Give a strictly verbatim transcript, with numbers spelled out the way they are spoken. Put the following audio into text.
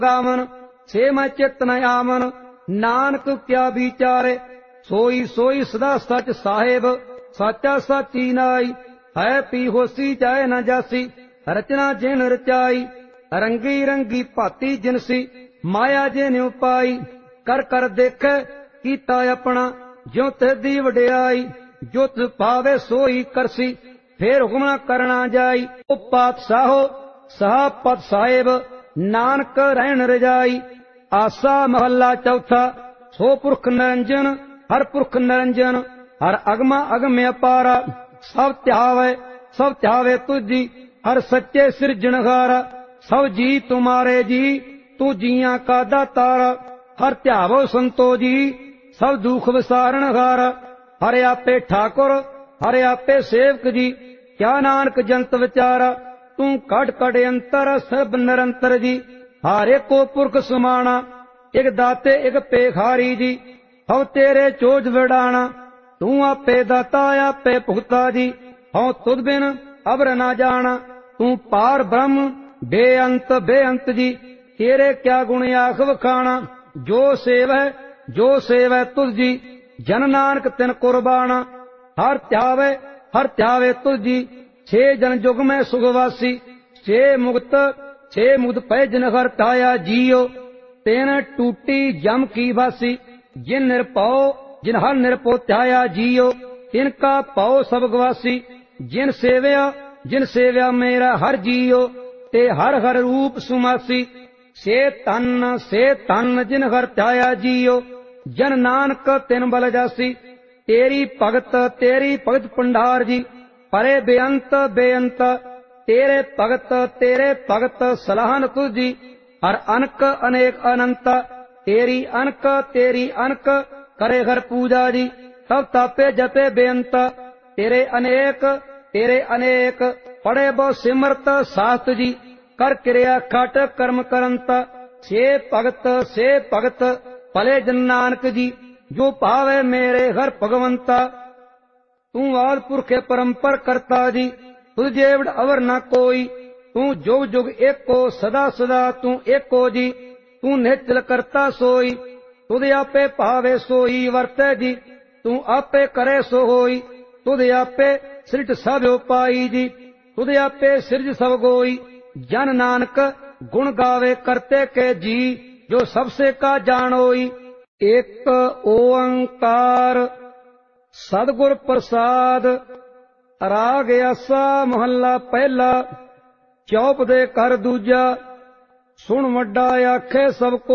गावन से मैं चित न आवन। नानक क्या विचारे सोई सोई सदा सच साहेब। साचा साची नाई है पी होसी जाए न जासी। रचना जिन रचाई रंगी रंगी भाती जिनसी। माया जिन उपाई कर कर देखे कीता अपना। ज्यों तेदी वडियाई जो तिस पावे सोई करसी। फेर हुक्म न करना जाई ओ पातशाहो साह पद साहेब। नानक रहन रजाई। आसा महला चौथा सो पुरख निरंजन हर पुरख निरंजन। हर अगमा अगम अपारा सब त्यावे सब त्यावे तुझी। हर सच्चे सिरजनहारा सब जी तुम्हारे जी। तू जिया का दातारा हर त्यावो संतो जी। सब दुख विसारण हारा हर आपे ठाकुर हर आपे सेवक जी। क्या नानक जंत विचारा तू कट कट अंतर सब निरंतर जी। हारे को पुरख समाना एक दाते एक पेखारी जी। हव तेरे चोज विड़ाना तू आपे दाता आपे भुगता जी। हव तुद बिन अबर ना जाना तू पार ब्रह्म बेअंत बेअंत जी। तेरे क्या गुण आख वखाना जो सेव है जो सेव है तुझ जी। जन नानक तिन कुर्बाना हर त्यावे हर त्यावे तुझ जी। छे जन जुग में सुखवासी छे मुक्त छे मुक्त पै जिन हर ताया जियो। तेन टूटी जम की वासी जिन निरपौ जिन हर निरपो त्याया जियो। तिनका पौ सब गवासी जिन सेव्या जिन सेव्या मेरा हर जियो। ते हर हर रूप सुमासी से तन से तन जिन हर त्याया जियो। जन नानक तिन बल जासी तेरी भगत तेरी भगत पंडार जी। परे बेअंत बेअंत तेरे भगत तेरे भगत सलाहन तुझी। हर अनक अनेक अनंत तेरी अनक तेरी अनक करे हर पूजा जी। तब तापे जपे बेअंत तेरे अनेक तेरे अनेक पढ़े बहु सिमरत शास्त्र जी। कर क्रिया खट कर्म करंत से भगत से भगत भले जन नानक जी। जो भावे मेरे हर भगवंता तू आद पुरखे परंपर करता जी। तुझ जेवड़ अवर न कोई तू जुग जुग एको सदा सदा तू एको जी। तू निश्चल करता सोई तुद आपे भावे सोई वर्ते जी। तू आपे करे सो होई तुद आपे सृज सब उपाई जी। तुद आपे सृज सब गोई जन नानक गुण गावे करते के जी। जो सबसे का जानोई एक ओंकार सदगुर प्रसाद। राग आसा महला पहला चौप दे कर दूजा। सुन वड्डा आखे सब को